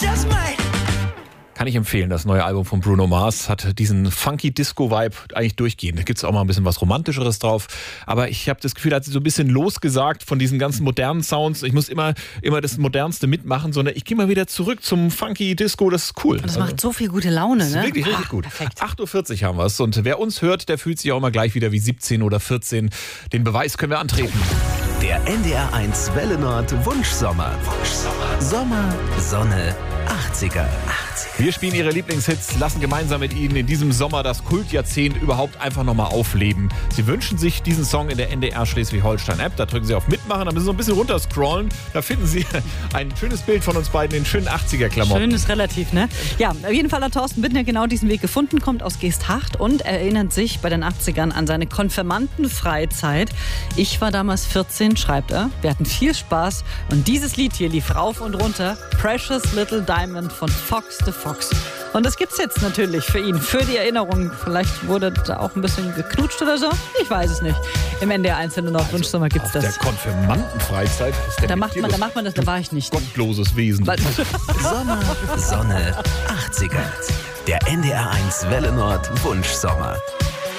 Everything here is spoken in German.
just might. Kann ich empfehlen, das neue Album von Bruno Mars hat diesen funky Disco-Vibe eigentlich durchgehend. Da gibt es auch mal ein bisschen was Romantischeres drauf. Aber ich habe das Gefühl, er hat so ein bisschen losgesagt von diesen ganzen modernen Sounds. Ich muss immer das Modernste mitmachen, sondern ich gehe mal wieder zurück zum funky Disco. Das ist cool. Und das macht so viel gute Laune, Das ist ne? wirklich richtig gut. Perfekt. 8.40 Uhr haben wir es. Und wer uns hört, der fühlt sich auch immer gleich wieder wie 17 oder 14. Den Beweis können wir antreten. Der NDR1 Welle Nord Wunschsommer. Sommer, Sonne, 80er. Wir spielen Ihre Lieblingshits, lassen gemeinsam mit Ihnen in diesem Sommer das Kultjahrzehnt überhaupt einfach nochmal aufleben. Sie wünschen sich diesen Song in der NDR Schleswig-Holstein-App. Da drücken Sie auf Mitmachen, da müssen Sie so ein bisschen runterscrollen. Da finden Sie ein schönes Bild von uns beiden in schönen 80er-Klamotten. Schön ist relativ, ne? Ja, auf jeden Fall hat Thorsten Bittner genau diesen Weg gefunden, kommt aus Geesthacht und erinnert sich bei den 80ern an seine Konfirmandenfreizeit. Ich war damals 14, schreibt er. Wir hatten viel Spaß und dieses Lied hier lief rauf und runter. Precious Little Diamond von Fox the Fox. Und das gibt's jetzt natürlich für ihn, für die Erinnerung. Vielleicht wurde da auch ein bisschen geknutscht oder so. Ich weiß es nicht. Im NDR 1 Nord Wunschsommer gibt's das. Der Konfirmandenfreizeit ist der Da macht man das, da war ich nicht. gottloses Wesen. Sommer, Sonne, 80er. Der NDR1 Welle Nord Wunschsommer.